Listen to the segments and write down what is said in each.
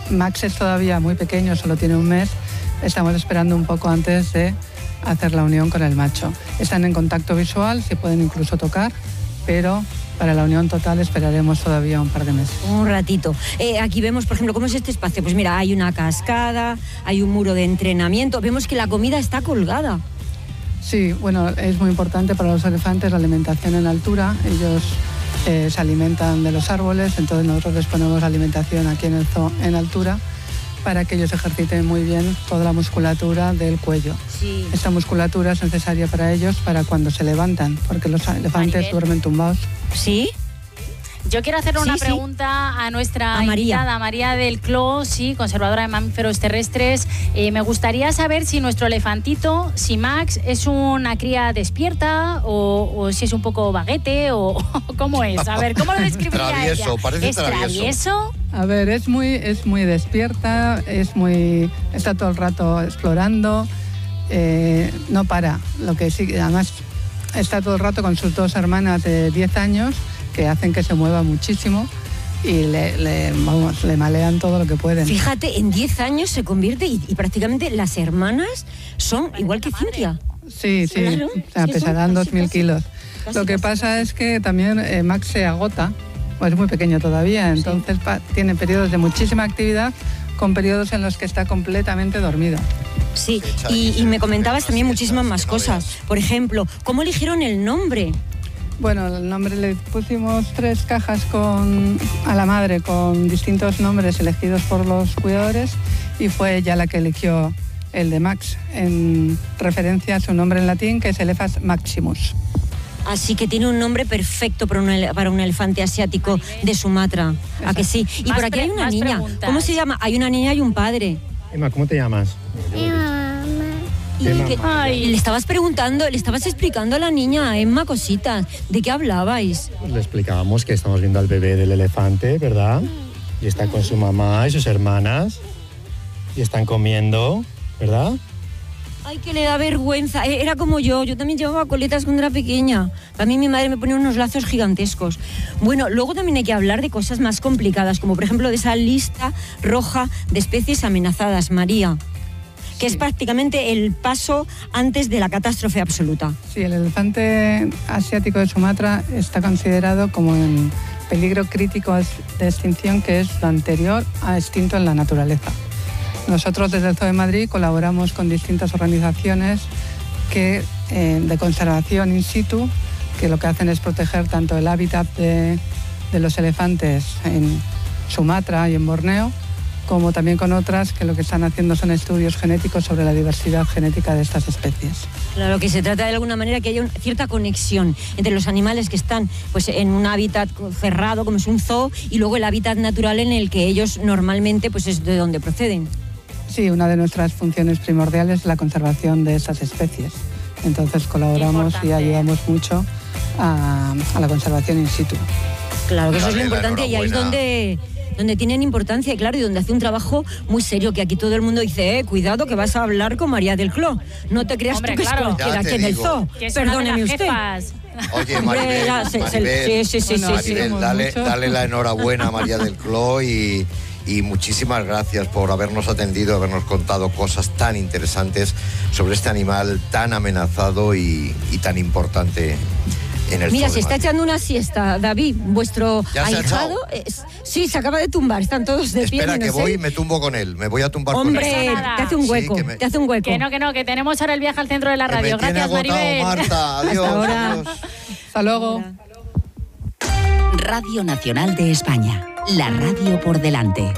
Max es todavía muy pequeño, solo tiene un mes. Estamos esperando un poco antes de hacer la unión con el macho. Están en contacto visual, se pueden incluso tocar, pero para la unión total esperaremos todavía un par de meses. Un ratito. Aquí vemos, por ejemplo, cómo es este espacio. Pues mira, hay una cascada, hay un muro de entrenamiento. Vemos que la comida está colgada. Sí, bueno, es muy importante para los elefantes la alimentación en altura. Ellos se alimentan de los árboles, entonces nosotros les ponemos alimentación aquí en el zoo en altura para que ellos ejerciten muy bien toda la musculatura del cuello. Sí. Esta musculatura es necesaria para ellos para cuando se levantan, porque los elefantes duermen tumbados. ¿Sí? Yo quiero hacerle una pregunta a nuestra invitada, María del Clos, sí, conservadora de mamíferos terrestres. Me gustaría saber si nuestro elefantito, si Max, es una cría despierta o si es un poco vaguete o cómo es. A ver, ¿cómo lo describiría travieso, ella? parece ¿Es travieso? A ver, es muy despierta, está todo el rato explorando, no para. Lo que sí, además está todo el rato con sus dos hermanas de 10 años, que hacen que se mueva muchísimo y le malean todo lo que pueden. Fíjate, en 10 años se convierte y prácticamente las hermanas son igual que Cintia. Sí, claro, o sea, pesarán 2.000 kilos. Lo que pasa es que también Max se agota, pues es muy pequeño todavía, entonces tiene periodos de muchísima actividad con periodos en los que está completamente dormido. Sí, y me comentabas también muchísimas más cosas. Por ejemplo, ¿cómo eligieron el nombre? Bueno, el nombre le pusimos 3 cajas a la madre con distintos nombres elegidos por los cuidadores y fue ella la que eligió el de Max, en referencia a su nombre en latín, que es Elephas maximus. Así que tiene un nombre perfecto para un elefante asiático de Sumatra. ¿A que sí? Y por aquí hay una niña. Preguntas. ¿Cómo se llama? Hay una niña y un padre. Emma, ¿cómo te llamas? Y le estabas preguntando, le estabas explicando a la niña, a Emma, cositas. ¿De qué hablabais? Pues le explicábamos que estamos viendo al bebé del elefante, ¿verdad? Y está con su mamá y sus hermanas. Y están comiendo, ¿verdad? Ay, que le da vergüenza. Era como yo también llevaba coletas cuando era pequeña. A mí mi madre me ponía unos lazos gigantescos. Bueno, luego también hay que hablar de cosas más complicadas, como por ejemplo de esa lista roja de especies amenazadas, María, que es prácticamente el paso antes de la catástrofe absoluta. Sí, el elefante asiático de Sumatra está considerado como en peligro crítico de extinción, que es lo anterior a extinto en la naturaleza. Nosotros desde el Zoo de Madrid colaboramos con distintas organizaciones de conservación in situ, que lo que hacen es proteger tanto el hábitat de los elefantes en Sumatra y en Borneo, como también con otras que lo que están haciendo son estudios genéticos sobre la diversidad genética de estas especies. Claro, que se trata de alguna manera que haya una cierta conexión entre los animales que están pues, en un hábitat cerrado, como es un zoo, y luego el hábitat natural en el que ellos normalmente pues, es de donde proceden. Sí, una de nuestras funciones primordiales es la conservación de esas especies. Entonces colaboramos y ayudamos mucho a la conservación in situ. Claro, que eso es lo importante y ahí es donde tienen importancia, y claro, y donde hace un trabajo muy serio, que aquí todo el mundo dice, cuidado que vas a hablar con María del Clos. No te creas tú que es cualquiera aquí en el zoo. Perdóneme usted. Oye, Maribel, dale la enhorabuena a María del Clos y muchísimas gracias por habernos atendido, habernos contado cosas tan interesantes sobre este animal tan amenazado y tan importante en el Mira, zoo se está echando una siesta, David, vuestro ahijado. Sí, se acaba de tumbar, están todos de pie. Espera, que voy y me tumbo con él, me voy a tumbar con él. Hombre, te hace un hueco, te hace un hueco. Que no, que tenemos ahora el viaje al centro de la radio. Gracias, Maribel. Marta, adiós. Hasta ahora. Adiós. Hasta luego. Radio Nacional de España, la radio por delante.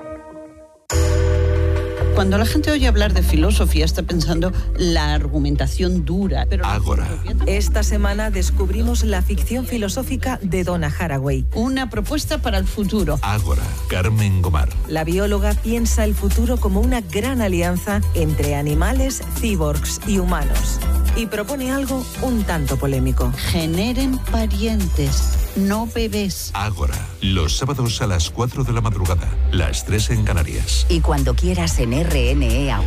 Cuando la gente oye hablar de filosofía está pensando la argumentación dura. Pero Ágora. Esta semana descubrimos la ficción filosófica de Donna Haraway. Una propuesta para el futuro. Ágora. Carmen Gomar. La bióloga piensa el futuro como una gran alianza entre animales, cyborgs y humanos. Y propone algo un tanto polémico. Generen parientes, no bebés. Ágora. Los sábados a las 4 de la madrugada, las 3 en Canarias. Y cuando quieras en RNE